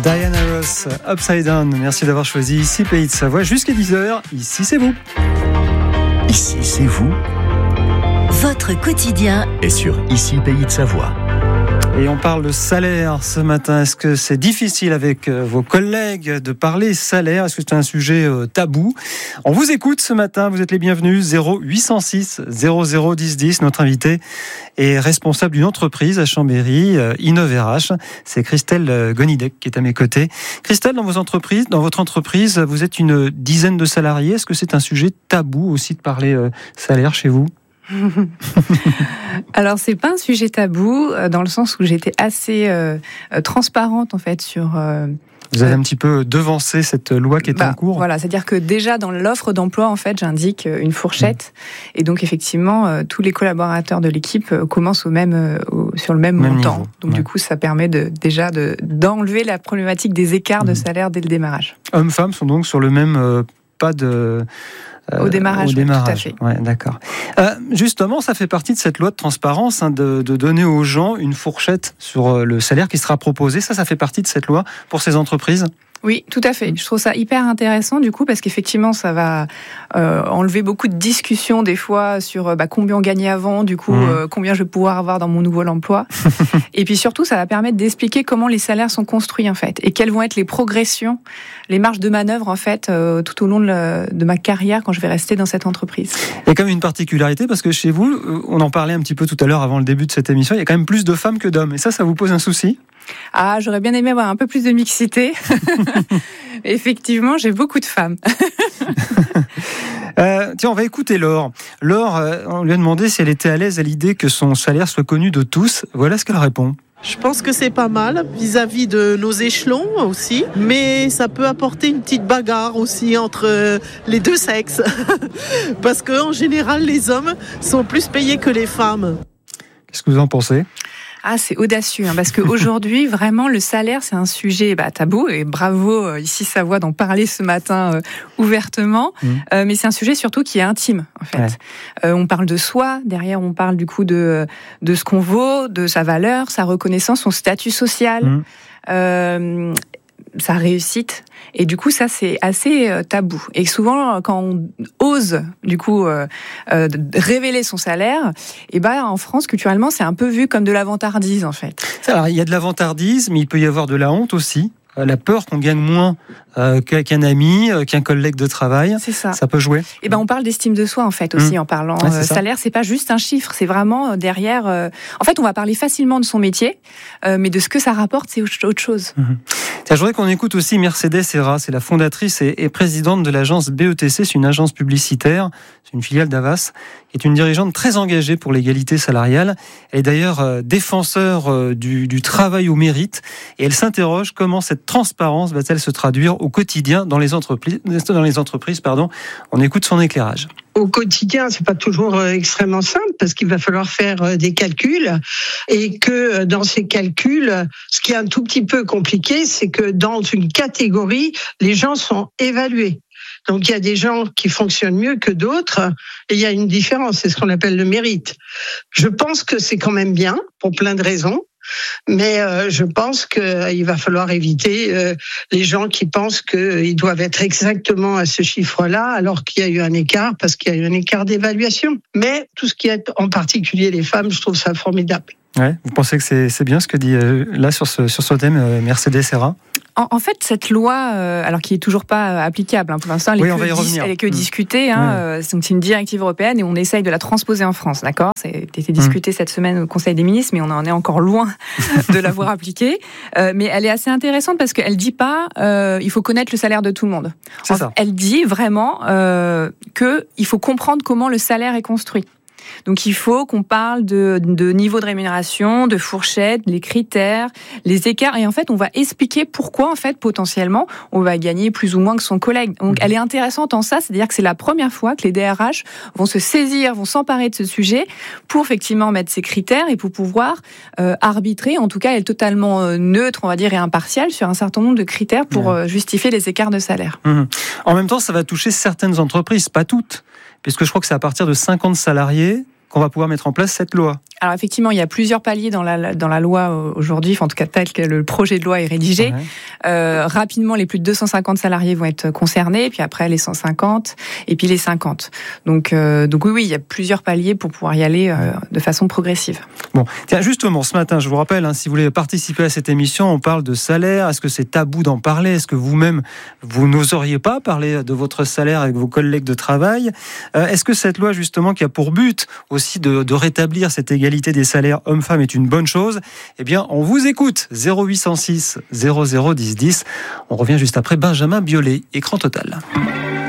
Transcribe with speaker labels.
Speaker 1: Diana Ross, Upside Down. Merci d'avoir choisi Ici Pays de Savoie jusqu'à 10h. Ici c'est vous.
Speaker 2: Ici c'est vous. Votre quotidien est sur Ici Pays de Savoie.
Speaker 1: Et on parle de salaire ce matin. Est-ce que c'est difficile avec vos collègues de parler salaire ? Est-ce que c'est un sujet tabou ? On vous écoute ce matin, vous êtes les bienvenus. 0806 00 10 10. Notre invité est responsable d'une entreprise à Chambéry, InnovRH. C'est Christelle Gonidec qui est à mes côtés. Christelle, dans votre entreprise, vous êtes une dizaine de salariés. Est-ce que c'est un sujet tabou aussi de parler salaire chez vous ?
Speaker 3: Alors c'est pas un sujet tabou dans le sens où j'étais assez transparente en fait sur.
Speaker 1: Vous avez un petit peu devancé cette loi qui est en cours.
Speaker 3: Voilà, c'est-à-dire que déjà dans l'offre d'emploi en fait, j'indique une fourchette et donc effectivement tous les collaborateurs de l'équipe commencent sur le même montant.
Speaker 1: Niveau.
Speaker 3: Donc du coup ça permet d'enlever la problématique des écarts de salaire dès le démarrage.
Speaker 1: Hommes-femmes sont donc sur le même pas de.
Speaker 3: Au démarrage, oui, tout à fait.
Speaker 1: Ouais, d'accord. Justement, ça fait partie de cette loi de transparence, de donner aux gens une fourchette sur le salaire qui sera proposé. Ça fait partie de cette loi pour ces entreprises ?
Speaker 3: Oui, tout à fait. Je trouve ça hyper intéressant du coup parce qu'effectivement ça va enlever beaucoup de discussions des fois sur combien on gagnait avant, du coup combien je vais pouvoir avoir dans mon nouvel emploi. Et puis surtout ça va permettre d'expliquer comment les salaires sont construits en fait et quelles vont être les progressions, les marges de manœuvre en fait tout au long de ma carrière quand je vais rester dans cette entreprise.
Speaker 1: Il y a quand même une particularité parce que chez vous, on en parlait un petit peu tout à l'heure avant le début de cette émission, il y a quand même plus de femmes que d'hommes et ça vous pose un souci ?
Speaker 3: Ah, j'aurais bien aimé avoir un peu plus de mixité. Effectivement, j'ai beaucoup de femmes.
Speaker 1: Tiens, on va écouter Laure. Laure, on lui a demandé si elle était à l'aise à l'idée que son salaire soit connu de tous. Voilà ce qu'elle répond.
Speaker 4: Je pense que c'est pas mal vis-à-vis de nos échelons aussi, mais ça peut apporter une petite bagarre aussi entre les deux sexes. Parce qu'en général, les hommes sont plus payés que les femmes.
Speaker 1: Qu'est-ce que vous en pensez ?
Speaker 3: Ah, c'est audacieux, parce qu'aujourd'hui, vraiment, le salaire, c'est un sujet tabou, et bravo, Ici Savoie, d'en parler ce matin ouvertement, mais c'est un sujet surtout qui est intime, en fait. Ouais. On parle de soi, derrière, on parle du coup de ce qu'on vaut, de sa valeur, sa reconnaissance, son statut social, sa réussite. Et du coup, ça, c'est assez tabou. Et souvent, quand on ose, du coup, révéler son salaire, en France, culturellement, c'est un peu vu comme de la vantardise, en fait.
Speaker 1: Alors, il y a de la vantardise, mais il peut y avoir de la honte aussi. La peur qu'on gagne moins qu'un ami, qu'un collègue de travail. C'est ça. Ça peut jouer.
Speaker 3: Et on parle d'estime de soi en fait aussi en parlant salaire. C'est pas juste un chiffre, c'est vraiment derrière. En fait, on va parler facilement de son métier, mais de ce que ça rapporte, c'est autre chose.
Speaker 1: Je voudrais qu'on écoute aussi Mercedes Serra. C'est la fondatrice et présidente de l'agence BETC. C'est une agence publicitaire, c'est une filiale d'Havas, qui est une dirigeante très engagée pour l'égalité salariale. Elle est d'ailleurs défenseur du travail au mérite, et elle s'interroge comment cette transparence va-t-elle se traduire au quotidien dans les entreprises. On écoute son éclairage.
Speaker 5: Au quotidien, c'est pas toujours extrêmement simple parce qu'il va falloir faire des calculs et que dans ces calculs, ce qui est un tout petit peu compliqué, c'est que dans une catégorie, les gens sont évalués. Donc il y a des gens qui fonctionnent mieux que d'autres et il y a une différence, c'est ce qu'on appelle le mérite. Je pense que c'est quand même bien pour plein de raisons. Mais je pense qu'il va falloir éviter les gens qui pensent qu'ils doivent être exactement à ce chiffre-là alors qu'il y a eu un écart, parce qu'il y a eu un écart d'évaluation. Mais tout ce qui est en particulier les femmes, je trouve ça formidable.
Speaker 1: Ouais, vous pensez que c'est bien ce que dit là sur ce thème Mercedes Serra ?
Speaker 3: En fait, cette loi, alors qui est toujours pas applicable, pour l'instant, elle est que discutée. Donc c'est une directive européenne et on essaye de la transposer en France, d'accord ? Ça a été discuté cette semaine au Conseil des ministres, mais on en est encore loin de l'avoir appliquée. Mais elle est assez intéressante parce qu'elle dit pas, il faut connaître le salaire de tout le monde. Elle dit vraiment qu'il faut comprendre comment le salaire est construit. Donc il faut qu'on parle de niveau de rémunération, de fourchette, les critères, les écarts, et en fait on va expliquer pourquoi en fait potentiellement on va gagner plus ou moins que son collègue. Donc elle est intéressante en ça, c'est-à-dire que c'est la première fois que les DRH vont se saisir, vont s'emparer de ce sujet pour effectivement mettre ces critères et pour pouvoir arbitrer, en tout cas être totalement neutre, on va dire, et impartial sur un certain nombre de critères pour justifier les écarts de salaire.
Speaker 1: En même temps, ça va toucher certaines entreprises, pas toutes, puisque je crois que c'est à partir de 50 salariés qu'on va pouvoir mettre en place cette loi.
Speaker 3: Alors effectivement, il y a plusieurs paliers dans la loi aujourd'hui, en tout cas tel que le projet de loi est rédigé. Rapidement, les plus de 250 salariés vont être concernés, puis après les 150, et puis les 50. Donc oui, il y a plusieurs paliers pour pouvoir y aller de façon progressive.
Speaker 1: Bon, tiens, justement, ce matin, je vous rappelle, si vous voulez participer à cette émission, on parle de salaire. Est-ce que c'est tabou d'en parler ? Est-ce que vous-même, vous n'oseriez pas parler de votre salaire avec vos collègues de travail ? Est-ce que cette loi, justement, qui a pour but aussi de rétablir cette égalité des salaires hommes-femmes est une bonne chose ? Eh bien, on vous écoute. 0806 00 10 10. On revient juste après Benjamin Biolay, Écran Total.